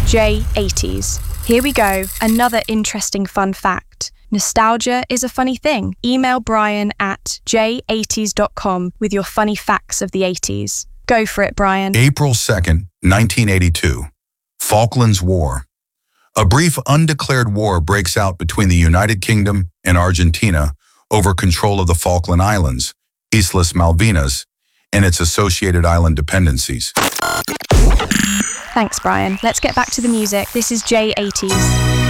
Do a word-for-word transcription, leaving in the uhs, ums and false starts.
J eighties. Here we go, another interesting fun fact. Nostalgia is a funny thing. Email Brian at j eighties dot com with your funny facts of the eighties. Go for it, Brian. April second, nineteen eighty-two. Falklands War. A brief undeclared war breaks out between the United Kingdom and Argentina over control of the Falkland Islands, Islas Malvinas, and its associated island dependencies. Thanks, Brian. Let's get back to the music. This is J eighties.